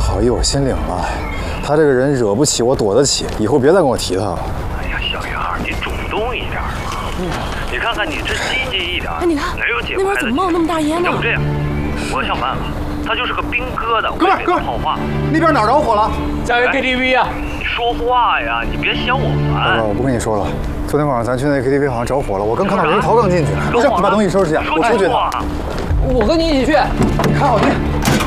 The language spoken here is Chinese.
好意我心领了，他这个人惹不起我躲得起，以后别再跟我提他了。 哎呀，小杨，你主动一点嘛！你看看你这积极一点， 哎，你看哪有姐那边怎么冒那么大烟呢？ 要不这样，我想办法，他就是个兵疙瘩， 哥们儿， 好话。 那边哪儿着火了？ 家园 KTV 啊！ 你说话呀，你别嫌我烦。 我不跟你说了，昨天晚上咱去那 KTV 好像着火了，我刚看到人逃刚进去。不是，你把东西收拾下，我出去。 我跟你一起去。 你看好地。